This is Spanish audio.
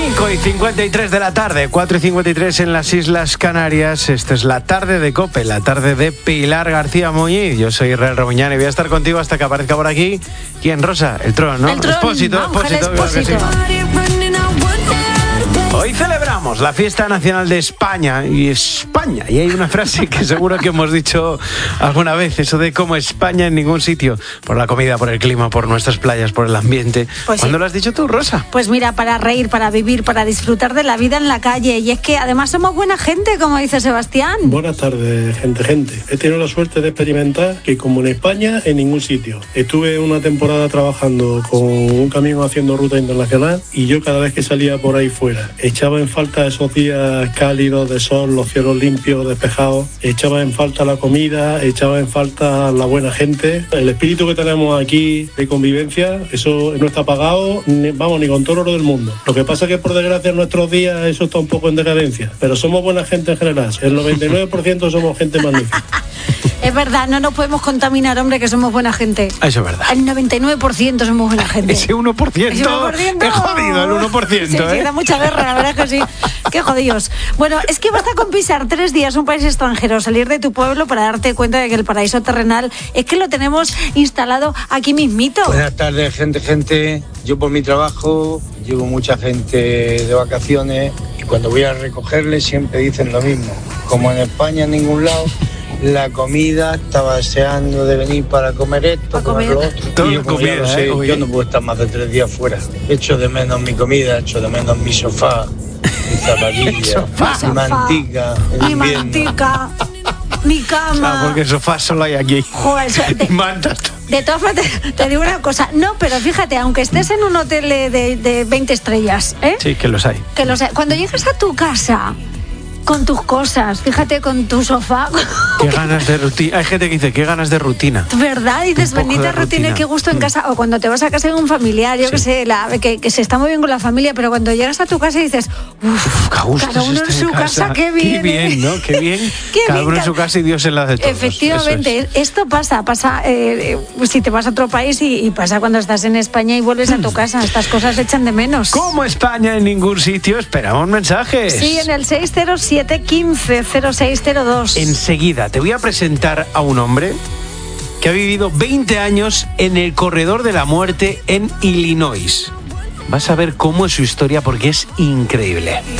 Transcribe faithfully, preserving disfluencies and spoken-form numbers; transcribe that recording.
cinco y cincuenta y tres de la tarde, cuatro y cincuenta y tres en las Islas Canarias. Esta es la tarde de COPE, la tarde de Pilar García Muñiz. Yo soy Israel Robuñán y voy a estar contigo hasta que aparezca por aquí. ¿Quién, Rosa? El Tron, ¿no? El Tron, Expósito, Ángel Expósito, creo que sí. Hoy celebramos la fiesta nacional de España y España. Y hay una frase que seguro que hemos dicho alguna vez, eso de como España en ningún sitio. Por la comida, por el clima, por nuestras playas, por el ambiente. Pues ¿Cuándo sí. lo has dicho tú, Rosa? Pues mira, para reír, para vivir, para disfrutar de la vida en la calle. Y es que además somos buena gente, como dice Sebastián. Buenas tardes, gente, gente. He tenido la suerte de experimentar que como en España, en ningún sitio. Estuve una temporada trabajando con un camión haciendo ruta internacional y yo cada vez que salía por ahí fuera, echaba en falta esos días cálidos de sol, los cielos limpios, despejados, echaba en falta la comida, echaba en falta la buena gente. El espíritu que tenemos aquí de convivencia, eso no está pagado, ni, vamos, ni con todo el oro del mundo. Lo que pasa es que por desgracia en nuestros días eso está un poco en decadencia, pero somos buena gente en general. El noventa y nueve por ciento somos gente magnífica. Es verdad, no nos podemos contaminar, hombre, que somos buena gente. Eso es verdad. El noventa y nueve por ciento somos buena gente. Ese uno por ciento, Ese uno por ciento. es jodido el uno por ciento, sí, ¿eh? Sí, da mucha guerra, la verdad que sí. Qué jodidos. Bueno, es que basta con pisar tres días un país extranjero, salir de tu pueblo para darte cuenta de que el paraíso terrenal es que lo tenemos instalado aquí mismito. Buenas tardes, gente, gente. Yo por mi trabajo llevo mucha gente de vacaciones y cuando voy a recogerles siempre dicen lo mismo. Como en España en ningún lado, la comida estaba deseando de venir para comer esto, Para comer comer. lo otro. Todo Y yo, como comida, ya lo sé, ¿eh? Uy. yo no puedo estar más de tres días fuera. Echo de menos mi comida, echo de menos mi sofá, mi zapatillas, sofá. mi mantica, el Mi invierno. mantica, mi cama. Ah, porque sofá solo hay aquí. Joder, eso- de- Y mantas. De todas formas, te, te digo una cosa. No, pero fíjate, aunque estés en un hotel de, de, de veinte estrellas, ¿eh? Sí, que los hay. Que lo sé, cuando llegas a tu casa con tus cosas, fíjate, con tu sofá, Qué ganas de rutina. Hay gente que dice, qué ganas de rutina. ¿verdad? Dices, Un poco bendita de rutina, rutina. qué gusto en Mm. casa. O cuando te vas a casa de un familiar, yo Sí. que sé, la, que, que se está muy bien con la familia, pero cuando llegas a tu casa y dices, uff, Qué a gusto cada se uno en está su casa, qué bien. Qué bien, ¿no? Qué bien. Qué Cada bien, uno en ca- su casa y Dios en la de todos. Efectivamente, Eso es. esto pasa, pasa eh, eh, si te vas a otro país y, y pasa cuando estás en España y vuelves a tu casa. Estas cosas se echan de menos. Como España en ningún sitio, esperamos mensajes. Sí, en el seis cero siete, uno cinco, cero seis cero dos. Enseguida te voy a presentar a un hombre que ha vivido veinte años en el corredor de la muerte en Illinois. Vas a ver cómo es su historia porque es increíble.